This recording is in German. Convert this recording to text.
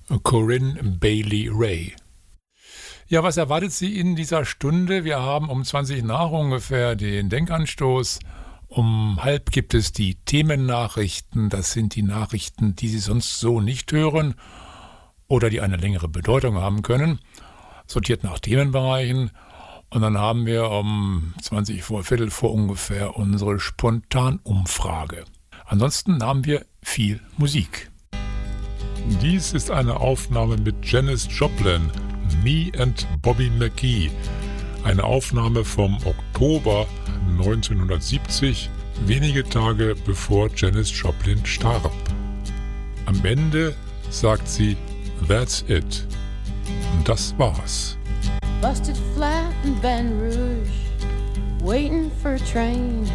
Corinne Bailey Rae. Ja, was erwartet Sie in dieser Stunde? Wir haben um 20 nach ungefähr den Denkanstoß. Um 12 gibt es die Themennachrichten. Das sind die Nachrichten, die Sie sonst so nicht hören oder die eine längere Bedeutung haben können, sortiert nach Themenbereichen. Und dann haben wir um 20 vor Viertel vor ungefähr unsere Spontanumfrage. Ansonsten haben wir viel Musik. Dies ist eine Aufnahme mit Janis Joplin, Me and Bobby McGee. Eine Aufnahme vom Oktober 1970, wenige Tage bevor Janis Joplin starb. Am Ende sagt sie, "That's it." Und das war's. Busted flat in Baton Rouge, waiting for a train.